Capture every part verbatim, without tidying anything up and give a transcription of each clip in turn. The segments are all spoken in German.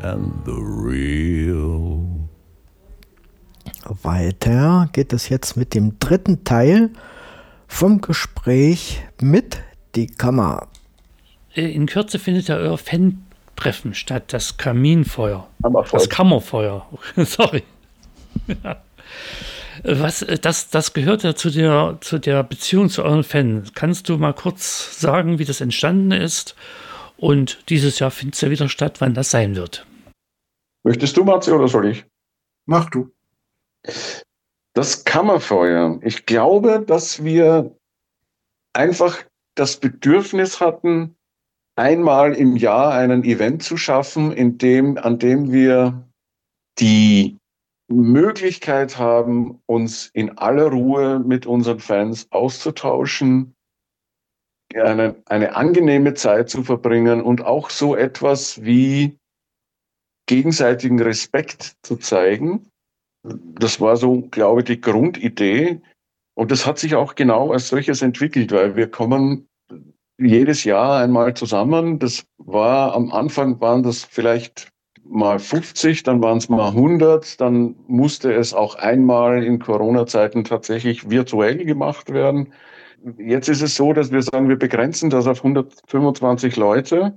and the real. Weiter geht es jetzt mit dem dritten Teil vom Gespräch mit Die Kammer. In Kürze findet ja euer Fan-Treffen statt, das Kaminfeuer. Kammerfeuer. Das Kammerfeuer. Sorry. Was, das, das gehört ja zu der, zu der Beziehung zu euren Fans. Kannst du mal kurz sagen, wie das entstanden ist? Und dieses Jahr findet es ja wieder statt, wann das sein wird. Möchtest du, Matze, oder soll ich? Mach du. Das Kammerfeuer. Ich glaube, dass wir einfach das Bedürfnis hatten, einmal im Jahr einen Event zu schaffen, in dem, an dem wir die Möglichkeit haben, uns in aller Ruhe mit unseren Fans auszutauschen, eine, eine angenehme Zeit zu verbringen und auch so etwas wie gegenseitigen Respekt zu zeigen. Das war so, glaube ich, die Grundidee. Und das hat sich auch genau als solches entwickelt, weil wir kommen jedes Jahr einmal zusammen. Das war, am Anfang waren das vielleicht mal fünfzig, dann waren es mal hundert, dann musste es auch einmal in Corona-Zeiten tatsächlich virtuell gemacht werden. Jetzt ist es so, dass wir sagen, wir begrenzen das auf hundertfünfundzwanzig Leute,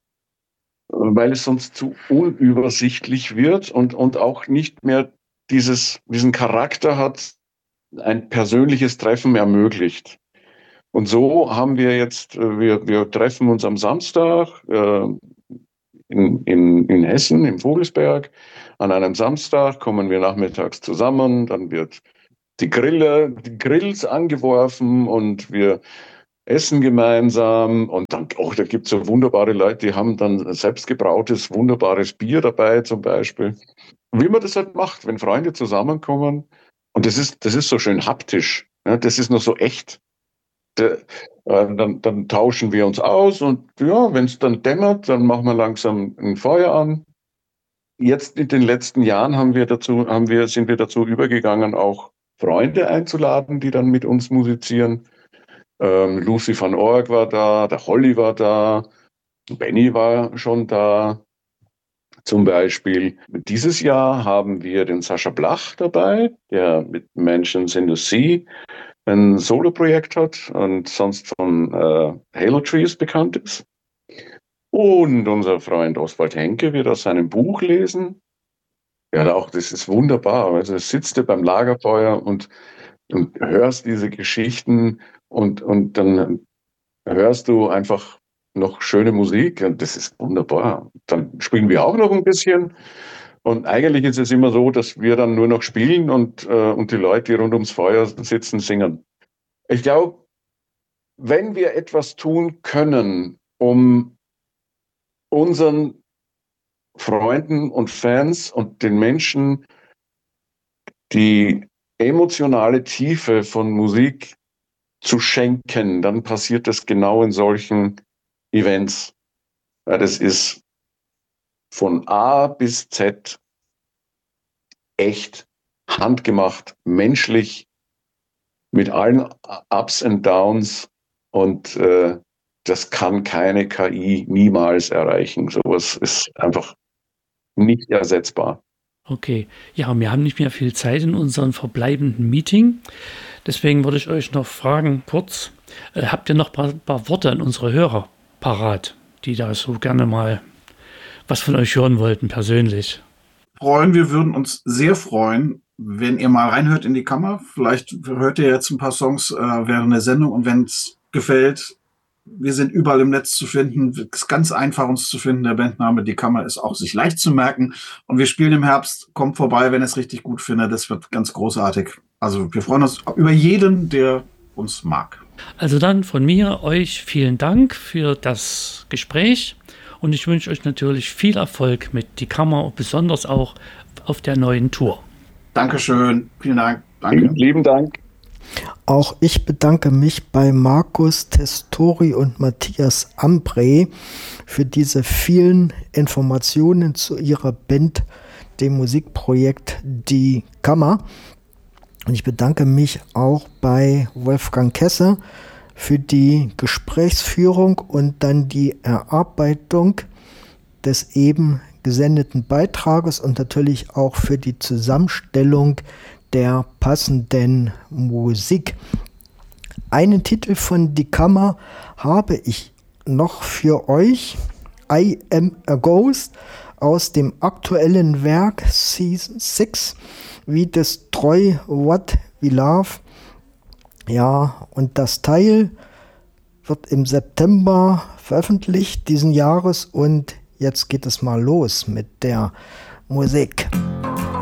weil es sonst zu unübersichtlich wird und, und auch nicht mehr dieses, diesen Charakter hat, ein persönliches Treffen ermöglicht. Und so haben wir jetzt, wir, wir treffen uns am Samstag äh, in, in, in Hessen, im Vogelsberg. An einem Samstag kommen wir nachmittags zusammen, dann wird die Grille, die Grills angeworfen und wir essen gemeinsam. Und dann, oh, da gibt es so wunderbare Leute, die haben dann selbstgebrautes, wunderbares Bier dabei zum Beispiel. Wie man das halt macht, wenn Freunde zusammenkommen. Und das ist, das ist so schön haptisch. Ja, das ist noch so echt. De, äh, dann, dann tauschen wir uns aus und ja, wenn es dann dämmert, dann machen wir langsam ein Feuer an. Jetzt in den letzten Jahren haben wir dazu, haben wir, sind wir dazu übergegangen, auch Freunde einzuladen, die dann mit uns musizieren. Ähm, Lucy van Org war da, der Holly war da, Benny war schon da. Zum Beispiel dieses Jahr haben wir den Sascha Blach dabei, der mit Mansions in the Sea ein Solo-Projekt hat und sonst von äh, Halo Trees bekannt ist. Und unser Freund Oswald Henke wird aus seinem Buch lesen. Ja, auch das ist wunderbar. Also sitzt du beim Lagerfeuer und, und hörst diese Geschichten und, und dann hörst du einfach noch schöne Musik und das ist wunderbar. Dann spielen wir auch noch ein bisschen und eigentlich ist es immer so, dass wir dann nur noch spielen und, äh, und die Leute, die rund ums Feuer sitzen, singen. Ich glaube, wenn wir etwas tun können, um unseren Freunden und Fans und den Menschen die emotionale Tiefe von Musik zu schenken, dann passiert das genau in solchen Events. Ja, das ist von A bis Z echt handgemacht, menschlich, mit allen Ups und Downs und äh, das kann keine K I niemals erreichen. Sowas ist einfach nicht ersetzbar. Okay, ja, wir haben nicht mehr viel Zeit in unserem verbleibenden Meeting. Deswegen würde ich euch noch fragen, kurz, äh, habt ihr noch ein paar, paar Worte an unsere Hörer parat, die da so gerne mal was von euch hören wollten, persönlich? Freuen, wir würden uns sehr freuen, wenn ihr mal reinhört in die Kammer. Vielleicht hört ihr jetzt ein paar Songs äh, während der Sendung und wenn es gefällt, wir sind überall im Netz zu finden. Es ist ganz einfach, uns zu finden. Der Bandname Die Kammer ist auch sich leicht zu merken. Und wir spielen im Herbst. Kommt vorbei, wenn ihr es richtig gut findet. Das wird ganz großartig. Also wir freuen uns über jeden, der uns mag. Also dann von mir euch vielen Dank für das Gespräch. Und ich wünsche euch natürlich viel Erfolg mit Die Kammer und besonders auch auf der neuen Tour. Dankeschön. Vielen Dank. Danke. Lieben, lieben Dank. Auch ich bedanke mich bei Markus Testori und Matthias Ambre für diese vielen Informationen zu ihrer Band, dem Musikprojekt Die Kammer. Und ich bedanke mich auch bei Wolfgang Kesse für die Gesprächsführung und dann die Erarbeitung des eben gesendeten Beitrages und natürlich auch für die Zusammenstellung der passenden Musik. Einen Titel von Die Kammer habe ich noch für euch. I Am a Ghost aus dem aktuellen Werk Season six, We Destroy What We Love. Ja, und das Teil wird im September veröffentlicht diesen Jahres und jetzt geht es mal los mit der Musik.